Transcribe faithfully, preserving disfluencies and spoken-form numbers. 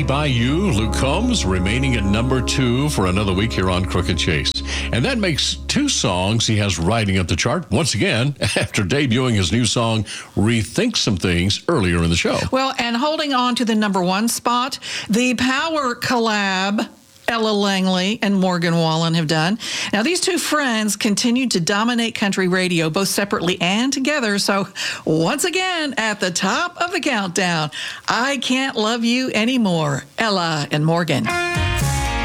by You, Luke Combs, remaining at number two for another week here on Crooked Chase. And that makes two songs he has riding up the chart once again after debuting his new song, Rethink Some Things, earlier in the show. Well, and holding on to the number one spot, the Power collab Ella Langley and Morgan Wallen have done. Now, these two friends continue to dominate country radio, both separately and together. So, once again, at the top of the countdown, I Can't Love You Anymore, Ella and Morgan.